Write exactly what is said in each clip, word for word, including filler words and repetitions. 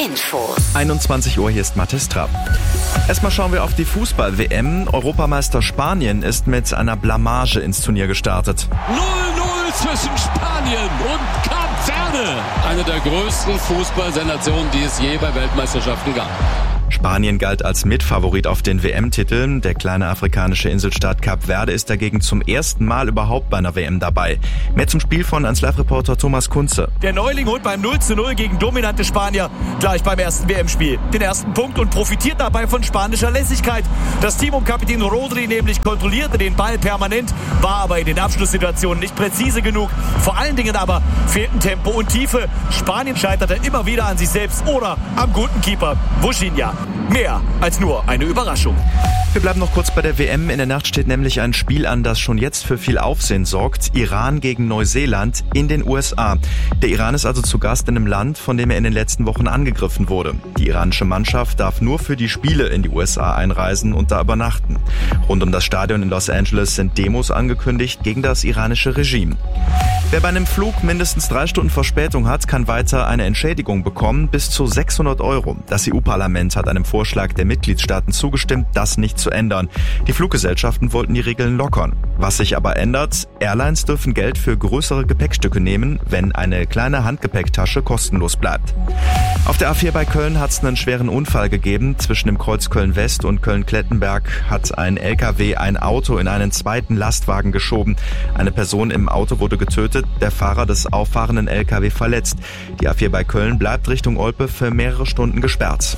Infos. einundzwanzig Uhr, hier ist Mathis Trapp. Erstmal schauen wir auf die Fußball-W M. Europameister Spanien ist mit einer Blamage ins Turnier gestartet. null null zwischen Spanien und Kap Verde. Eine der größten Fußballsensationen, die es je bei Weltmeisterschaften gab. Spanien galt als Mitfavorit auf den W M-Titel. Der kleine afrikanische Inselstaat Kap Verde ist dagegen zum ersten Mal überhaupt bei einer W M dabei. Mehr zum Spiel von eins Live-Reporter Thomas Kunze. Der Neuling holt beim null zu null gegen dominante Spanier gleich beim ersten W M-Spiel den ersten Punkt und profitiert dabei von spanischer Lässigkeit. Das Team um Kapitän Rodri nämlich kontrollierte den Ball permanent, war aber in den Abschlusssituationen nicht präzise genug. Vor allen Dingen aber fehlten Tempo und Tiefe. Spanien scheiterte immer wieder an sich selbst oder am guten Keeper Vuchinha. Mehr als nur eine Überraschung. Wir bleiben noch kurz bei der W M. In der Nacht steht nämlich ein Spiel an, das schon jetzt für viel Aufsehen sorgt. Iran gegen Neuseeland in den U S A. Der Iran ist also zu Gast in einem Land, von dem er in den letzten Wochen angegriffen wurde. Die iranische Mannschaft darf nur für die Spiele in die U S A einreisen und da übernachten. Rund um das Stadion in Los Angeles sind Demos angekündigt gegen das iranische Regime. Wer bei einem Flug mindestens drei Stunden Verspätung hat, kann weiter eine Entschädigung bekommen, bis zu sechshundert Euro. Das E U-Parlament hat einem Vorschlag der Mitgliedstaaten zugestimmt, das nicht zu ändern. Die Fluggesellschaften wollten die Regeln lockern. Was sich aber ändert, Airlines dürfen Geld für größere Gepäckstücke nehmen, wenn eine kleine Handgepäcktasche kostenlos bleibt. Auf der A vier bei Köln hat es einen schweren Unfall gegeben. Zwischen dem Kreuz Köln-West und Köln-Klettenberg hat ein L K W ein Auto in einen zweiten Lastwagen geschoben. Eine Person im Auto wurde getötet, der Fahrer des auffahrenden L K W verletzt. Die A vier bei Köln bleibt Richtung Olpe für mehrere Stunden gesperrt.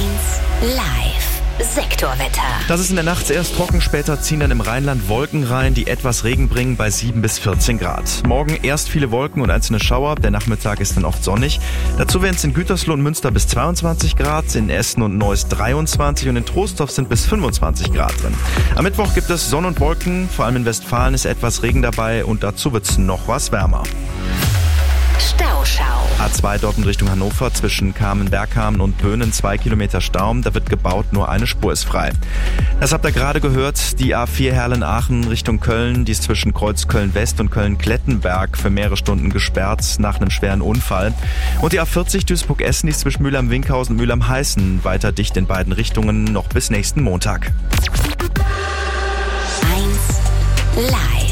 eins Live. Sektorwetter. Das ist in der Nacht erst trocken, später ziehen dann im Rheinland Wolken rein, die etwas Regen bringen bei sieben bis vierzehn Grad. Morgen erst viele Wolken und einzelne Schauer, der Nachmittag ist dann oft sonnig. Dazu werden es in Gütersloh und Münster bis zweiundzwanzig Grad, in Essen und Neuss dreiundzwanzig und in Trostorf sind bis fünfundzwanzig Grad drin. Am Mittwoch gibt es Sonne und Wolken, vor allem in Westfalen ist etwas Regen dabei und dazu wird es noch was wärmer. Stauschau. A zwei dort in Richtung Hannover zwischen Kamen-Bergkamen und Böhnen zwei Kilometer Stau. Da wird gebaut, nur eine Spur ist frei. Das habt ihr gerade gehört. Die A vier Herlen-Aachen Richtung Köln, die ist zwischen Kreuz Köln-West und Köln-Klettenberg für mehrere Stunden gesperrt nach einem schweren Unfall. Und die A vierzig Duisburg-Essen, die ist zwischen Mühlheim-Winkhausen und Mühlheim-Heißen weiter dicht in beiden Richtungen noch bis nächsten Montag. eins Live.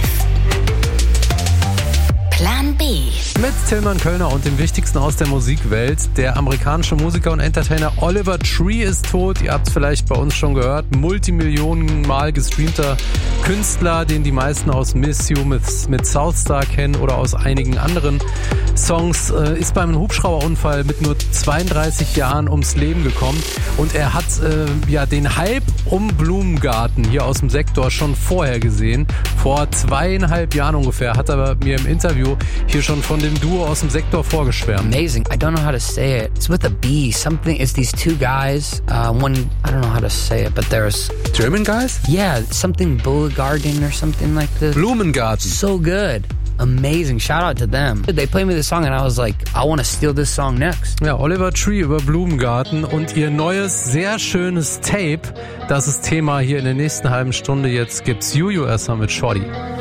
Plan B. Mit Tillmann Kölner und dem Wichtigsten aus der Musikwelt. Der amerikanische Musiker und Entertainer Oliver Tree ist tot. Ihr habt es vielleicht bei uns schon gehört. Multimillionenmal gestreamter Künstler, den die meisten aus Miss You mit, mit Southstar kennen oder aus einigen anderen Songs, äh, ist beim Hubschrauberunfall mit nur zweiunddreißig Jahren ums Leben gekommen. Und er hat äh, ja den Hype um Blumengarten hier aus dem Sektor schon vorher gesehen. Vor zweieinhalb Jahren ungefähr hat er mir im Interview hier schon von dem Duo aus dem Sektor vorgeschwärmt. Amazing. I don't know how to say it. It's with a B. Something. It's these two guys. Uh, one. I don't know how to say it, but there's German guys? Yeah, something Bulgarden or something like this. Blumengarten. So good. Amazing. Shout out to them. They played me this song and I was like, I want to steal this song next. Ja, Oliver Tree über Blumengarten und ihr neues, sehr schönes Tape. Das ist Thema hier in der nächsten halben Stunde. Jetzt gibt's Juju erstmal mit Shorty.